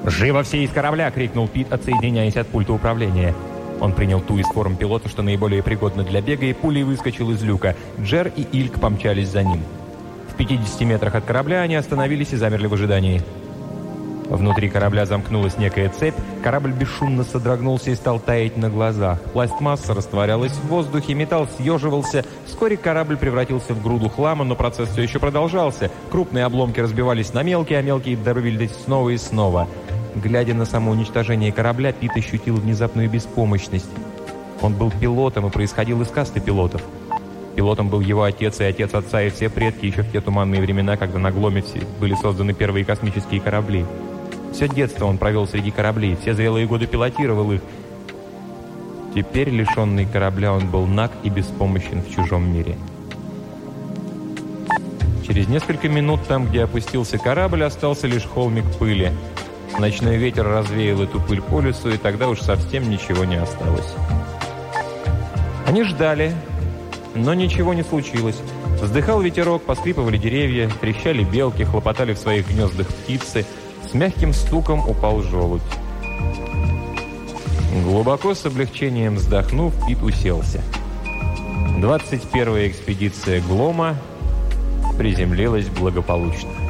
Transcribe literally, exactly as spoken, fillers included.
«Живо все из корабля!» — крикнул Пит, отсоединяясь от пульта управления. Он принял ту из форм пилота, что наиболее пригодна для бега, и пулей выскочил из люка. Джер и Ильк помчались за ним. В пятидесяти метрах от корабля они остановились и замерли в ожидании. Внутри корабля замкнулась некая цепь, корабль бесшумно содрогнулся и стал таять на глазах. Пластмасса растворялась в воздухе, металл съеживался. Вскоре корабль превратился в груду хлама, но процесс все еще продолжался. Крупные обломки разбивались на мелкие, а мелкие дробились снова и снова. Глядя на самоуничтожение корабля, Пит ощутил внезапную беспомощность. Он был пилотом и происходил из касты пилотов. Пилотом был его отец и отец отца, и все предки еще в те туманные времена, когда на Гломе были созданы первые космические корабли. Все детство он провел среди кораблей, все зрелые годы пилотировал их. Теперь, лишенный корабля, он был наг и беспомощен в чужом мире. Через несколько минут там, где опустился корабль, остался лишь холмик пыли. Ночной ветер развеял эту пыль по лесу, и тогда уж совсем ничего не осталось. Они ждали, но ничего не случилось. Вздыхал ветерок, поскрипывали деревья, трещали белки, хлопотали в своих гнездах птицы. С мягким стуком упал желудь. Глубоко с облегчением вздохнув, Пит уселся. двадцать первая экспедиция Глома приземлилась благополучно.